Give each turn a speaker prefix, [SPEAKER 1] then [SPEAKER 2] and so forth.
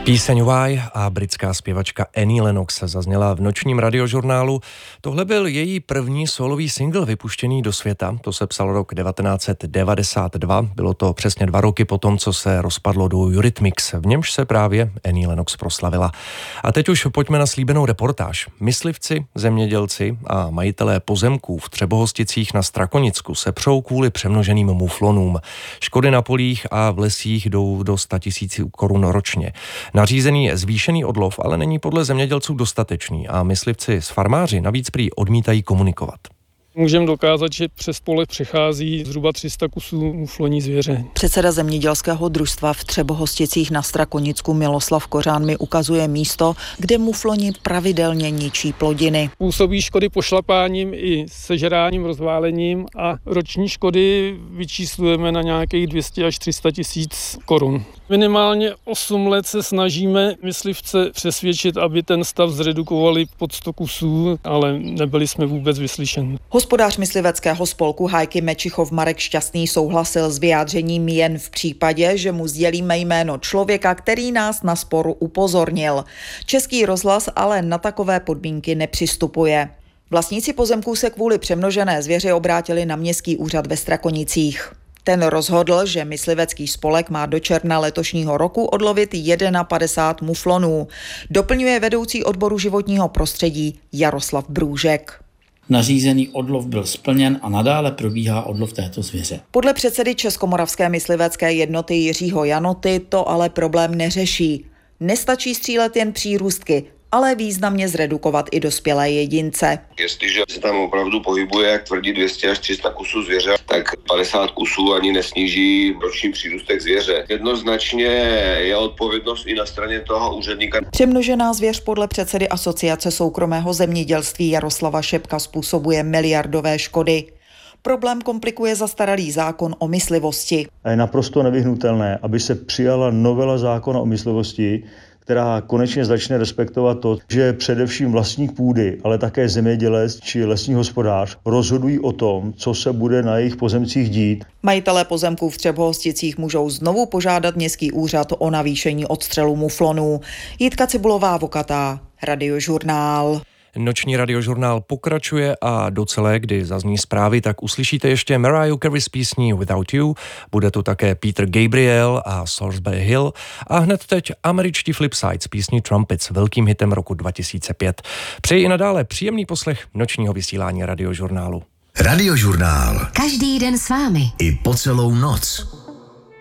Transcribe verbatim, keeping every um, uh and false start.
[SPEAKER 1] Píseň Why a britská zpěvačka Annie Lennox zazněla v nočním radiožurnálu. Tohle byl její první solový single vypuštěný do světa. To se psal rok devatenáct set devadesát dva. Bylo to přesně dva roky potom, co se rozpadlo duo Eurythmics, v němž se právě Annie Lennox proslavila. A teď už pojďme na slíbenou reportáž. Myslivci, zemědělci a majitelé pozemků v Třebohosticích na Strakonicku se přou kvůli přemnoženým muflonům. Škody na polích a v lesích jdou do sta tisíců korun ročně. Nařízený zvýšený odlov ale není podle zemědělců dostatečný a myslivci s farmáři navíc prý odmítají komunikovat.
[SPEAKER 2] Můžeme dokázat, že přes pole přechází zhruba tři sta kusů muflonní zvěře.
[SPEAKER 3] Předseda zemědělského družstva v Třebohosticích na Strakonicku Miloslav Kořán mi ukazuje místo, kde mufloni pravidelně ničí plodiny.
[SPEAKER 2] Působí škody pošlapáním i sežráním, rozválením a roční škody vyčíslujeme na nějakých dvě stě až tři sta tisíc korun. Minimálně osm let se snažíme myslivce přesvědčit, aby ten stav zredukovali pod sto kusů, ale nebyli jsme vůbec vyslyšeni.
[SPEAKER 3] Hospodář mysliveckého spolku Hajky Mečichov Marek Šťastný souhlasil s vyjádřením jen v případě, že mu sdělíme jméno člověka, který nás na sporu upozornil. Český rozhlas ale na takové podmínky nepřistupuje. Vlastníci pozemků se kvůli přemnožené zvěři obrátili na městský úřad ve Strakonicích. Ten rozhodl, že myslivecký spolek má do června letošního roku odlovit padesát jedna muflonů. Doplňuje vedoucí odboru životního prostředí Jaroslav Brůžek.
[SPEAKER 4] Nařízený odlov byl splněn a nadále probíhá odlov této zvěře.
[SPEAKER 3] Podle předsedy Českomoravské myslivecké jednoty Jiřího Janoty to ale problém neřeší. Nestačí střílet jen přírůstky, ale významně zredukovat i dospělé jedince.
[SPEAKER 5] Jestliže se tam opravdu pohybuje, jak tvrdí, dvě stě až tři sta kusů zvěře, tak padesát kusů ani nesníží roční přírůstek zvěře. Jednoznačně je odpovědnost i na straně toho úředníka.
[SPEAKER 3] Přemnožená zvěř podle předsedy Asociace soukromého zemědělství Jaroslava Šepka způsobuje miliardové škody. Problém komplikuje zastaralý zákon o myslivosti.
[SPEAKER 6] A je naprosto nevyhnutelné, aby se přijala novela zákona o myslivosti, která konečně začne respektovat to, že především vlastník půdy, ale také zemědělec či lesní hospodář rozhodují o tom, co se bude na jejich pozemcích dít.
[SPEAKER 3] Majitelé pozemků v Třebohosticích můžou znovu požádat městský úřad o navýšení odstřelu muflonů. Jitka Cibulová-Vokatá, Radiožurnál.
[SPEAKER 1] Noční radiožurnál pokračuje a docelé, kdy zazní zprávy, tak uslyšíte ještě Mariah Carey s písní Without You, bude tu také Peter Gabriel a Salisbury Hill a hned teď američtí Flipside s písní Trumpet s velkým hitem roku dva tisíce pět. Přeji i nadále příjemný poslech nočního vysílání radiožurnálu.
[SPEAKER 7] Radiožurnál.
[SPEAKER 8] Každý den s vámi.
[SPEAKER 7] I po celou noc.